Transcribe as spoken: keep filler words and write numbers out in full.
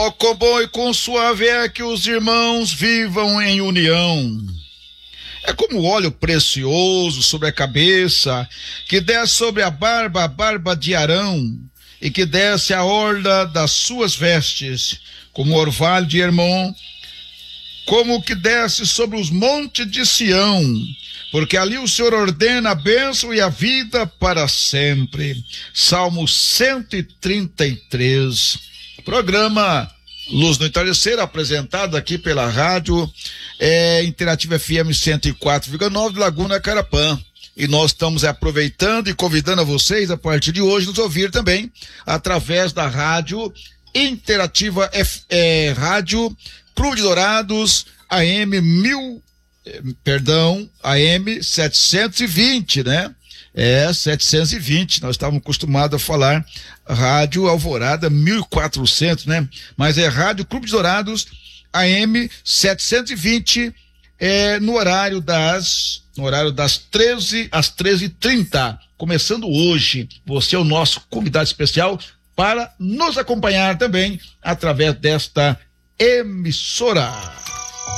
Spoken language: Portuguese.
Ó, quão bom e quão suave é que os irmãos vivam em união. É como óleo precioso sobre a cabeça, que desce sobre a barba, a barba de Arão, e que desce a orla das suas vestes, como o orvalho de Hermon, como que desce sobre os montes de Sião, porque ali o Senhor ordena a bênção e a vida para sempre. Salmo cento e trinta e três. Programa Luz no Entardecer, apresentado aqui pela rádio é, Interativa F M cento e quatro vírgula nove, Laguna Carapã. E nós estamos aproveitando e convidando a vocês, a partir de hoje, nos ouvir também através da rádio Interativa F, é, Rádio Clube de Dourados, A M mil, perdão, A M setecentos e vinte, né? É, setecentos e vinte, nós estávamos acostumados a falar Rádio Alvorada mil e quatrocentos, né? Mas é Rádio Clube de Dourados, A M setecentos e vinte, é, no horário das, no horário das treze às treze e trinta, começando hoje. Você é o nosso convidado especial para nos acompanhar também através desta emissora.